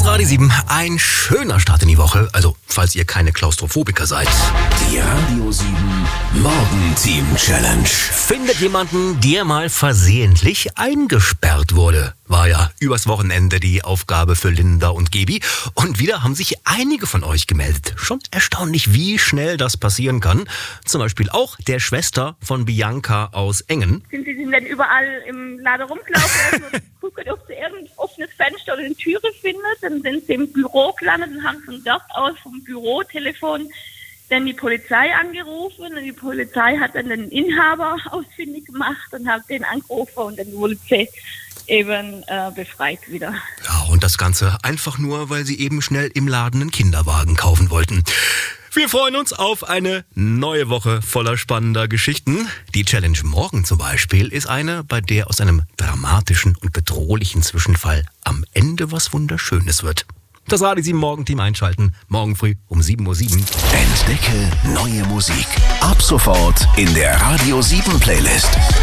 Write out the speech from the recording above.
Radio 7, ein schöner Start in die Woche, also falls ihr keine Klaustrophobiker seid. Die Radio 7 Morgenteam Challenge. Findet jemanden, der mal versehentlich eingesperrt wurde. War ja übers Wochenende die Aufgabe für Linda und Gebi. Und wieder haben sich einige von euch gemeldet. Schon erstaunlich, wie schnell das passieren kann. Zum Beispiel auch der Schwester von Bianca aus Engen. Sie sind dann überall im Laden rumgelaufen und gucken, ob sie irgendein offenes Fenster oder eine Türe findet. Dann sind sie im Büro gelandet und haben von dort aus vom Bürotelefon dann die Polizei angerufen. Und die Polizei hat dann den Inhaber ausfindig gemacht und hat den angerufen und dann wurde sie eben befreit wieder. Ja, und das Ganze einfach nur, weil sie eben schnell im Laden einen Kinderwagen kaufen wollten. Wir freuen uns auf eine neue Woche voller spannender Geschichten. Die Challenge morgen zum Beispiel ist eine, bei der aus einem dramatischen und bedrohlichen Zwischenfall am Ende was Wunderschönes wird. Das Radio 7 Morgenteam einschalten, morgen früh um 7:07 Uhr. Entdecke neue Musik. Ab sofort in der Radio 7 Playlist.